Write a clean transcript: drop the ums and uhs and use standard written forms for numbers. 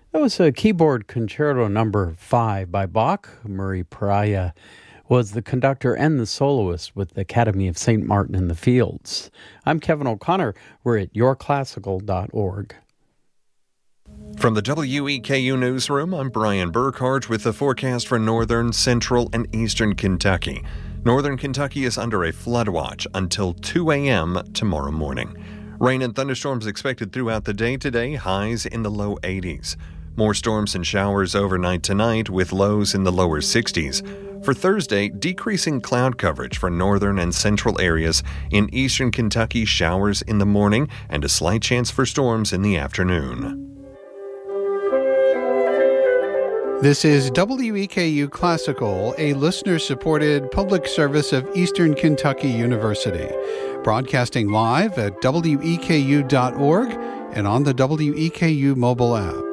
That was a keyboard concerto number 5 by Bach. Murray Pariah was the conductor and the soloist with the Academy of St. Martin in the Fields. I'm Kevin O'Connor. We're at yourclassical.org. From the WEKU Newsroom, I'm Brian Burkhardt with the forecast for northern, central, and eastern Kentucky. Northern Kentucky is under a flood watch until 2 a.m. tomorrow morning. Rain and thunderstorms expected throughout the day today, highs in the low 80s. More storms and showers overnight tonight with lows in the lower 60s. For Thursday, decreasing cloud coverage for northern and central areas. In eastern Kentucky, showers in the morning and a slight chance for storms in the afternoon. This is WEKU Classical, a listener-supported public service of Eastern Kentucky University, broadcasting live at WEKU.org and on the WEKU mobile app.